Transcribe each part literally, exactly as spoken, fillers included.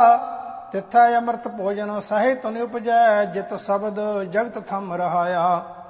ਤਿੱਥੈ ਅੰਮ੍ਰਿਤ ਭੋਜਨ ਸਹਿ ਤੁਨ ਉਪਜੈ ਜਿਤ ਸ਼ਬਦ ਜਗਤ ਥੰਮ ਰਹਾਇਆ।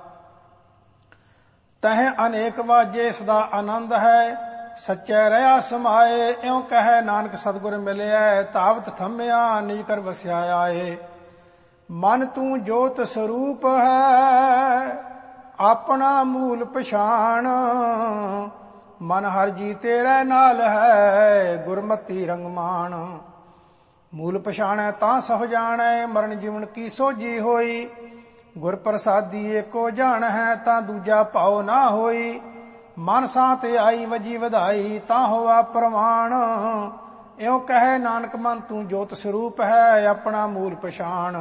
ਤਹਿ ਅਨੇਕ ਵਾਜੇ ਸਦਾ ਆਨੰਦ ਹੈ ਸੱਚੈ ਰਹਾ ਸਮਾਏ। ਇਉ ਕਹੈ ਨਾਨਕ ਸਤਿਗੁਰ ਮਿਲਿਆ ਧਾਵਤ ਥੰਮਿਆ ਨਿਜ ਕਰ ਵਸਿਆ ਆਏ। ਮਨ ਤੂੰ ਜੋਤ ਸਰੂਪ ਹੈ ਆਪਣਾ ਮੂਲ ਪਛਾਣ ਮਨ ਹਰ ਜੀ ਤੇਰੇ ਨਾਲ ਹੈ ਗੁਰਮਤੀ ਰੰਗਮਾਨ। ਮੂਲ ਪਛਾਣੈ ਤਾਂ ਸਹੁ ਜਾਣੈ ਮਰਨ ਜੀਵਨ ਕੀ ਸੋਝੀ ਹੋਈ। ਗੁਰ ਪ੍ਰਸਾਦੀ ਏਕੋ ਜਾਣ ਹੈ ਤਾਂ ਦੂਜਾ ਭਾਉ ਨਾ ਹੋਈ। ਮਨ ਸਾਂ ਤੇ ਆਈ ਵਜੀ ਵਧਾਈ ਤਾਂ ਹੋਵਾ ਪ੍ਰਮਾਣ। ਇਉ ਕਹੈ ਨਾਨਕ ਮਨ ਤੂੰ ਜੋਤ ਸਰੂਪ ਹੈ ਆਪਣਾ ਮੂਲ ਪਛਾਣ।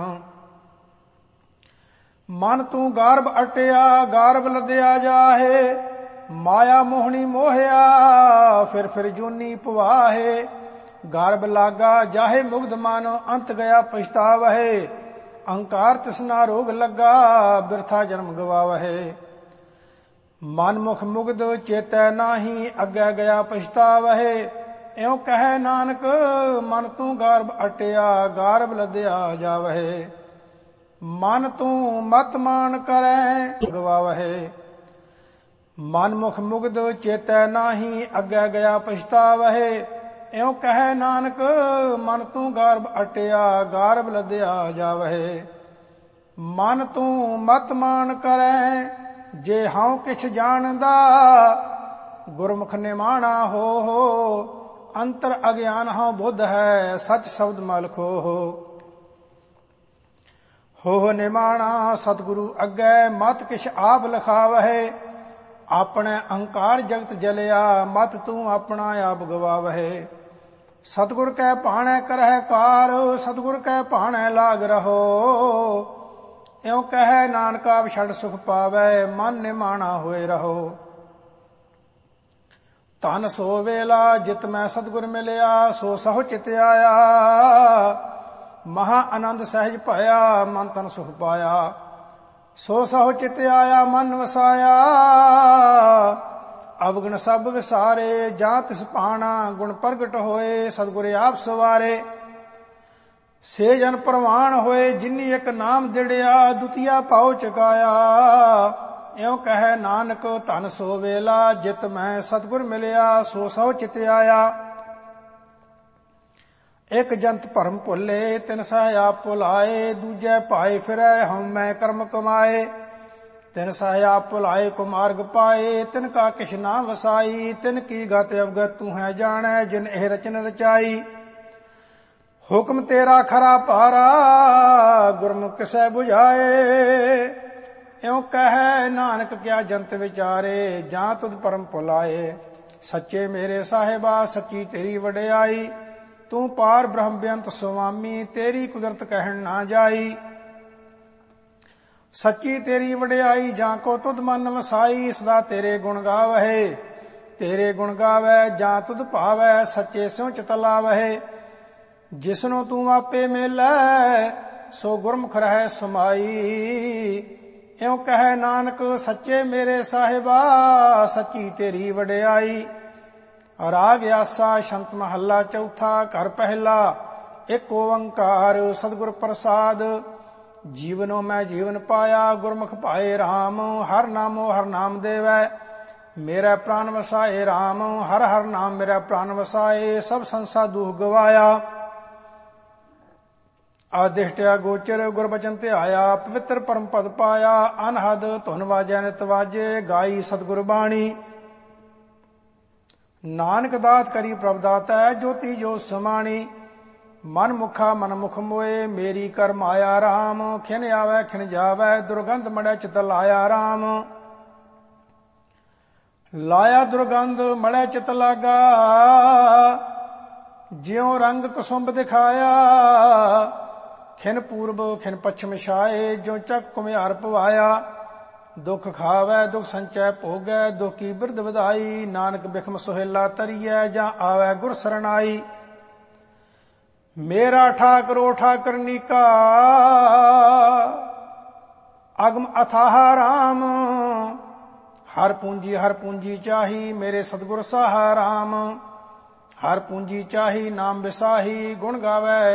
ਮਨ ਤੂੰ ਗਾਰਬ ਅਟਿਆ ਗਾਰਬ ਲੱਦਿਆ ਜਾਹੇ ਮਾਇਆ ਮੋਹਣੀ ਮੋਹਿਆ ਫਿਰ ਫਿਰ ਜੂਨੀ ਪਵਾਹੇ। ਗਰਭ ਲਾਗਾ ਜਾਹੇ ਮੁਗਧ ਮਨ ਅੰਤ ਗਿਆ ਪਛਤਾਵਹਿ। ਅਹੰਕਾਰ ਤ੍ਰਿਸ਼ਨਾ ਰੋਗ ਲੱਗਾ ਬਿਰਥਾ ਜਨਮ ਗਵਾਵਹਿ। ਮਨ ਮੁਖ ਮੁਗਧ ਚੇਤੈ ਨਾਹੀ ਅੱਗੇ ਗਿਆ ਪਛਤਾਵਹਿ। ਇਉ ਕਹੈ ਨਾਨਕ ਮਨ ਤੂੰ ਗਰਭ ਅਟਿਆ ਗਰਭ ਲੱਦਿਆ ਜਾਵਹਿ। ਮਨ ਤੂੰ ਮਤ ਮਾਨ ਕਰੈ ਗਵਾਵਹਿ। ਮਨ ਮੁਖ ਮੁਗਧ ਚੇਤੈ ਨਾਹੀ ਅੱਗੇ ਗਿਆ ਪਛਤਾਵਹਿ। ਇਉ ਕਹੈ ਨਾਨਕ ਮਨ ਤੂੰ ਗਰਭ ਅਟਿਆ ਗਰਭ ਲੱਦਿਆ ਜਾਵਹਿ। ਮਨ ਤੂੰ ਮਤ ਮਾਨ ਕਰੈ ਜੇ ਹਉ ਕਿਛ ਜਾਣਦਾ ਗੁਰਮੁਖ ਨਿਮਾਣਾ ਹੋ ਹੋ। ਅੰਤਰ ਅਗਿਆਨ ਹਉ ਬੁੱਧ ਹੈ ਸਚ ਸ਼ਬਦ ਮਲਖੋ ਹੋ। ਹੋ ਨਿਮਾਣਾ ਸਤਿਗੁਰੂ ਅੱਗੇ ਮਤ ਕਿਛ ਆਪ ਲਿਖਾਵਹਿ। ਆਪਣੇ ਅਹੰਕਾਰ ਜਗਤ ਜਲਿਆ ਮਤ ਤੂੰ ਆਪਣਾ ਆਪ ਗਵਾਵਹਿ। ਸਤਿਗੁਰ ਕੈ ਭਾਣੈ ਕਰਹਿ ਕਾਰ ਸਤਿਗੁਰ ਕੈ ਭਾਣੈ ਲਾਗ ਰਹੋ। ਇਉ ਕਹੈ ਨਾਨਕ ਆਪ ਛੱਡ ਸੁਖ ਪਾਵੈ ਮਨ ਨਿਮਾਣਾ ਹੋਏ ਰਹੋ। ਧਨ ਸੋ ਵੇਲਾ ਜਿਤ ਮੈਂ ਸਤਿਗੁਰ ਮਿਲਿਆ ਸੋ ਸਹੁ ਚਿਤ ਆਇਆ। ਮਹਾ ਆਨੰਦ ਸਹਿਜ ਭਇਆ ਮਨ ਤਨ ਸੁਖ ਪਾਇਆ। ਸੋ ਸਹੁ ਚਿਤ ਆਇਆ ਮਨ ਵਸਾਇਆ ਅਵਗੁਣ ਸਭ ਵਿਸਾਰੇ। ਜਾਂ ਤਿਸ ਭਾਣਾ ਗੁਣ ਪ੍ਰਗਟ ਹੋਏ ਸਤਿਗੁਰ ਆਪ ਸਵਾਰੇ। ਸੇ ਜਨ ਪ੍ਰਵਾਨ ਹੋਏ ਜਿਨੀ ਇੱਕ ਨਾਮ ਦਿੜਿਆ ਦੁਤੀਆ ਭਾਉ ਚੁਕਾਇਆ। ਇਉ ਕਹੈ ਨਾਨਕ ਧਨ ਸੋ ਵੇਲਾ ਜਿਤ ਮੈਂ ਸਤਿਗੁਰ ਮਿਲਿਆ ਸੋ ਸਹੁ ਚਿਤ ਆਇਆ। ਇੱਕ ਜੰਤ ਭਰਮ ਭੁੱਲੇ ਤਿਨ ਸਹਿ ਆਪ ਭੁਲਾਏ। ਦੂਜੇ ਭਾਏ ਫਿਰੈ ਹਉ ਮੈਂ ਕਰਮ ਕਮਾਏ। ਤਿਨ ਸਹਿ ਆਪ ਭੁਲਾਏ ਕੋ ਮਾਰਗ ਪਾਏ। ਤਿਨ ਕਾ ਕਿਛ ਨਾ ਵਸਾਈ। ਤਿਨ ਕੀ ਗਤ ਅਵਗਤ ਤੂੰ ਹੈ ਜਾਣੈ ਜਿਨ ਇਹ ਰਚਨ ਰਚਾਈ। ਹੁਕਮ ਤੇਰਾ ਖਰਾ ਭਾਰਾ ਗੁਰਮੁਖ ਕਿਸੈ 부ਝਾਏ। ਇਉ ਕਹੈ ਨਾਨਕ ਕਿਆ ਜੰਤ ਵਿਚਾਰੇ ਜਾਂ ਤੁਧ ਪਰਮ ਭੁਲਾਏ। ਸੱਚੇ ਮੇਰੇ ਸਾਹਿਬਾ ਸੱਚੀ ਤੇਰੀ ਵਡਿਆਈ। ਤੂੰ ਪਾਰ ਬ੍ਰਹਮ ਬੇਅੰਤ ਸੁਆਮੀ ਤੇਰੀ ਕੁਦਰਤ ਕਹਿਣ ਨਾ ਜਾਈ। ਸੱਚੀ ਤੇਰੀ ਵਡਿਆਈ ਜਾਂ ਕੋ ਤੁਧ ਮਨ ਵਸਾਈ। ਸਦਾ ਤੇਰੇ ਗੁਣ ਗਾਵਹਿ ਤੇਰੇ ਗੁਣ ਗਾਵੈ ਜਾਂ ਤੁਧ ਭਾਵੈ ਸੱਚੇ ਸਿਉ ਚਿਤ ਲਾਵਹਿ। ਜਿਸਨੂੰ ਤੂੰ ਆਪੇ ਮਿਲੈ ਸੋ ਗੁਰਮੁਖ ਰਹਿ ਸਮਾਈ। ਇਉ ਕਹੈ ਨਾਨਕ ਸੱਚੇ ਮੇਰੇ ਸਾਹਿਬਾ ਸੱਚੀ ਤੇਰੀ ਵਡਿਆਈ। ਰਾਗ ਆਸਾ ਸ਼ੰਤ ਮਹੱਲਾ ਚੌਥਾ ਘਰ ਪਹਿਲਾ। ਇੱਕ ਓੰਕਾਰ ਸਤਿਗੁਰ ਪ੍ਰਸਾਦ। ਜੀਵਨੋ ਮੈਂ ਜੀਵਨ ਪਾਇਆ ਗੁਰਮੁਖ ਭਾਏ ਰਾਮ। ਹਰ ਨਾਮੋ ਹਰ ਨਾਮ ਦੇਵੈ ਮੇਰਾ ਪ੍ਰਾਨ ਵਸਾਏ ਰਾਮ। ਹਰ ਹਰ ਨਾਮ ਮੇਰਾ ਪ੍ਰਾਨ ਵਸਾਏ ਸਭ ਸੰਸਾ ਦੁਖ ਗਵਾਇਆ। ਆਦਿਸ਼ਟਿਆ ਗੋਚਰ ਗੁਰਬਚਨ ਧਿਆਇਆ ਪਵਿੱਤਰ ਪਰਮ ਪਦ ਪਾਇਆ। ਅਨਹਦ ਧੁਨ ਵਾਜੈ ਨਿਤ ਵਾਜੇ ਗਾਈ ਸਤਿਗੁਰ ਬਾਣੀ। ਨਾਨਕ ਦਾਤ ਕਰੀ ਪ੍ਰਭ ਦਾਤੈ ਜੋਤੀ ਜੋ ਸਮਾਣੀ। ਮਨ ਮੁਖਾ ਮਨ ਮੁਖ ਮੋਏ ਮੇਰੀ ਕਰ ਮਾਇਆ ਰਾਮ। ਖਿਨ ਆਵੈ ਖਿਨ ਜਾਵੈ ਦੁਰਗੰਧ ਮੜੈ ਚਿਤ ਲਾਇਆ ਰਾਮ। ਲਾਇਆ ਦੁਰਗੰਧ ਮੜੈ ਚਿਤ ਲਾਗਾ ਜਿਉ ਰੰਗ ਕੁਸੁੰਭ ਦਿਖਾਇਆ। ਖਿਨ ਪੂਰਬ ਖਿਨ ਪੱਛਮ ਛਾਏ ਜੋ ਚੱਕ ਕੁਮਿਆਰ ਪਵਾਇਆ। ਦੁਖ ਖਾਵੈ ਦੁਖ ਸੰਚੈ ਭੋਗੈ ਦੁਖ ਕੀ ਬਿਰਧ ਵਧਾਈ। ਨਾਨਕ ਬਿਖਮ ਸੁਹੇਲਾ ਤਰੀਐ ਜਾਂ ਆਵੈ ਗੁਰ ਸਰਣਾਈ। ਮੇਰਾ ਠਾਕਰੋ ਠਾਕਰਨੀਕਾ ਅਗਮ ਅਥਾਹ ਰਾਮ। ਹਰ ਪੂੰਜੀ ਹਰ ਪੂੰਜੀ ਚਾਹੀ ਮੇਰੇ ਸਤਿਗੁਰ ਸਾਹਾ ਰਾਮ। ਹਰ ਪੂੰਜੀ ਚਾਹੀ ਨਾਮ ਵਿਸਾਹੀ ਗੁਣ ਗਾਵੈ